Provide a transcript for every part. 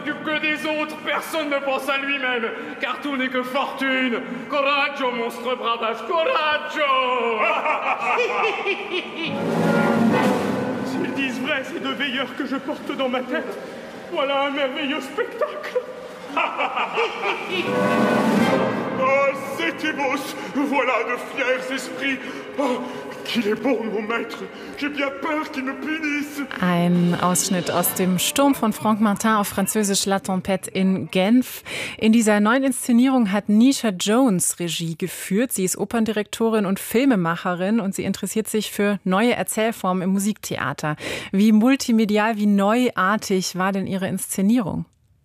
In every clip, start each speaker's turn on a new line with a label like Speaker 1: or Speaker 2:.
Speaker 1: s'occupe que des autres, personne ne pense à lui-même, car tout n'est que fortune. Coraggio, monstre bravache, coraggio! S'ils disent vrai, ces deux veilleurs que je porte dans ma tête, voilà un merveilleux spectacle. Oh, Setibus, voilà de fiers esprits. Oh, qu'il est bon, mon Maître. J'ai bien peur qu'il me punisse.
Speaker 2: Ein Ausschnitt aus dem Sturm von Franck Martin auf Französisch La Tempête in Genf. In dieser neuen Inszenierung hat Nisha Jones Regie geführt. Sie ist Operndirektorin und Filmemacherin und sie interessiert sich für neue Erzählformen im Musiktheater. Wie multimedial, wie neuartig war denn Ihre Inszenierung?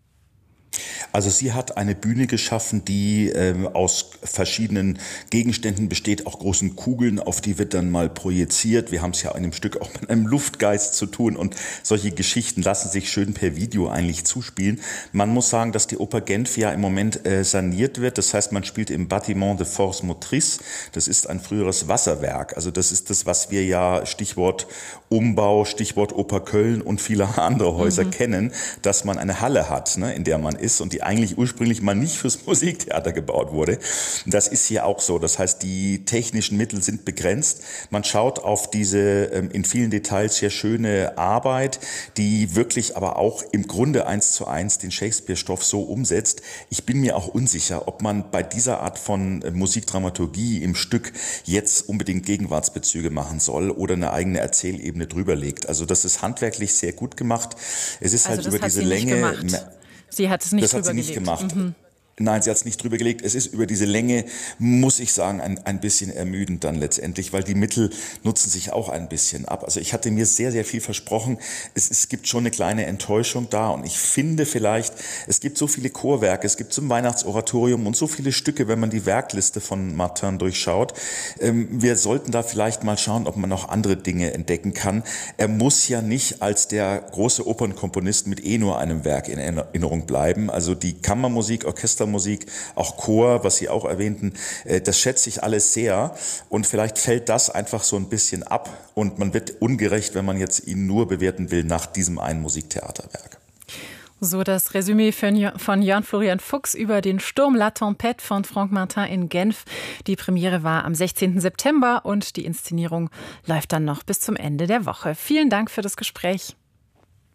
Speaker 3: Also sie hat eine Bühne geschaffen, die aus verschiedenen Gegenständen besteht, auch großen Kugeln, auf die wird dann mal projiziert. Wir haben es ja in dem Stück auch mit einem Luftgeist zu tun und solche Geschichten lassen sich schön per Video eigentlich zuspielen. Man muss sagen, dass die Oper Genf ja im Moment saniert wird. Das heißt, man spielt im Bâtiment de Force Motrice. Das ist ein früheres Wasserwerk. Also das ist das, was wir ja Stichwort Umbau, Stichwort Oper Köln und viele andere Häuser kennen, dass man eine Halle hat, ne, in der man ist und die eigentlich ursprünglich mal nicht fürs Musiktheater gebaut wurde. Das ist hier auch so. Das heißt, die technischen Mittel sind begrenzt. Man schaut auf diese in vielen Details sehr schöne Arbeit, die wirklich aber auch im Grunde 1:1 den Shakespeare-Stoff so umsetzt. Ich bin mir auch unsicher, ob man bei dieser Art von Musikdramaturgie im Stück jetzt unbedingt Gegenwartsbezüge machen soll oder eine eigene Erzählebene drüber legt. Also das ist handwerklich sehr gut gemacht. Es ist
Speaker 2: also
Speaker 3: halt über diese Länge.
Speaker 2: Sie hat es nicht
Speaker 3: drüber gelegt. Das hat sie nicht gemacht. Nein, sie hat es nicht drüber gelegt. Es ist über diese Länge, muss ich sagen, ein bisschen ermüdend dann letztendlich, weil die Mittel nutzen sich auch ein bisschen ab. Also ich hatte mir sehr, sehr viel versprochen. Es gibt schon eine kleine Enttäuschung da und ich finde vielleicht, es gibt so viele Chorwerke, es gibt so ein Weihnachtsoratorium und so viele Stücke, wenn man die Werkliste von Martin durchschaut. Wir sollten da vielleicht mal schauen, ob man noch andere Dinge entdecken kann. Er muss ja nicht als der große Opernkomponist mit nur einem Werk in Erinnerung bleiben. Also die Kammermusik, Orchestermusik, auch Chor, was Sie auch erwähnten, das schätze ich alles sehr und vielleicht fällt das einfach so ein bisschen ab und man wird ungerecht, wenn man jetzt ihn nur bewerten will nach diesem einen Musiktheaterwerk.
Speaker 2: So das Resümee von Jörn Florian Fuchs über den Sturm La Tempête von Franck Martin in Genf. Die Premiere war am 16. September und die Inszenierung läuft dann noch bis zum Ende der Woche. Vielen Dank für das Gespräch.